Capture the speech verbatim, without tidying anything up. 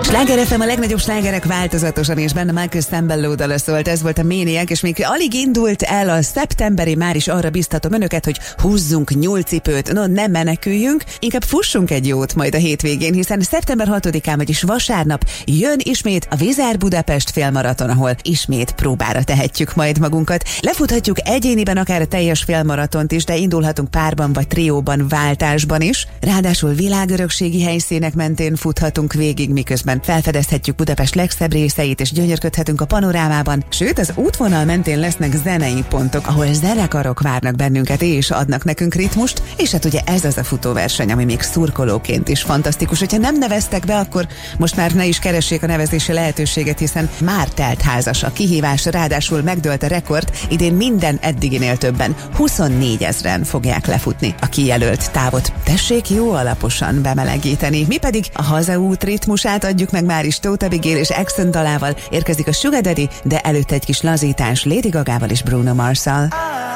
Sláger ef em, a legnagyobb slágerek változatosan, és benne Michael Sambello dala szólt, ez volt a Maniac, és még alig indult el a szeptemberi, már is arra biztatom önöket, hogy húzzunk nyúlcipőt, no nem meneküljünk, inkább fussunk egy jót majd a hétvégén, hiszen szeptember hatodikán, vagyis vasárnap jön ismét a Vizár Budapest félmaraton, ahol ismét próbára tehetjük majd magunkat. Lefuthatjuk egyéniben akár a teljes félmaratont is, de indulhatunk párban vagy trióban, váltásban is. Ráadásul világörökségi helyszínek mentén futhatunk végig, miközben felfedezhetjük Budapest legszebb részeit, és gyönyörködhetünk a panorámában, sőt az útvonal mentén lesznek zenei pontok, ahol zenekarok várnak bennünket és adnak nekünk ritmust, és hát ugye ez az a futóverseny, ami még szurkolóként is fantasztikus. Hogyha nem neveztek be, akkor most már ne is keressék a nevezési lehetőséget, hiszen már telt házas a kihívás, ráadásul megdőlt a rekord, idén minden eddiginél többen, huszonnégy ezren fogják lefutni a kijelölt távot. Tessék jó alaposan bemelegíteni, mi pedig a hazaút ritmusát adjuk meg már is. Tóth Abigail és Axon dalával érkezik a Sugar Daddy, de előtte egy kis lazítás Lady Gagával és Bruno Mars-szal.